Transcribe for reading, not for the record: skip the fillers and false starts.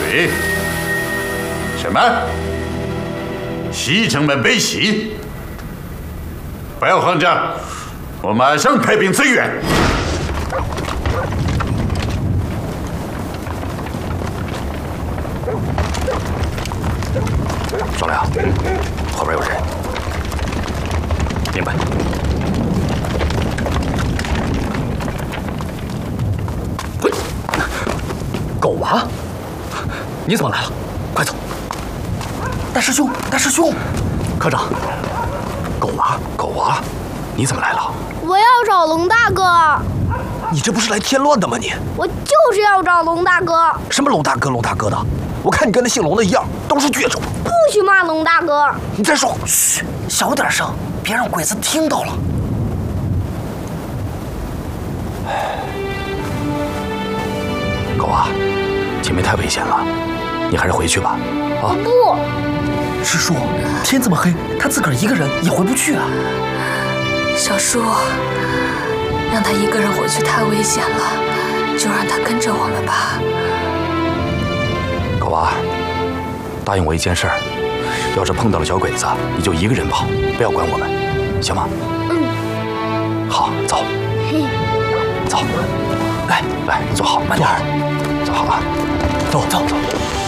什么？西城门被袭？不要慌张，我马上派兵增援。 双良，后边有人。明白。喂，狗娃，你怎么来了？快走！大师兄，大师兄，科长，狗娃，你怎么来了？ 我要找龙大哥。 你这不是来添乱的吗？你， 我就是要找龙大哥。 什么龙大哥的？我看你跟那姓龙的一样，都是倔种。 不许骂龙大哥！ 你再说， 嘘，小点声，别让鬼子听到了。 狗娃，前面太危险了，你还是回去吧。啊！ 不， 师叔，天这么黑，他自个儿一个人也回不去啊。 小叔，让他一个人回去太危险了，就让他跟着我们吧。 狗娃，答应我一件事儿，要是碰到了小鬼子，你就一个人跑，不要管我们，行吗？好，走。走，来，坐好，慢点，坐好啊，走。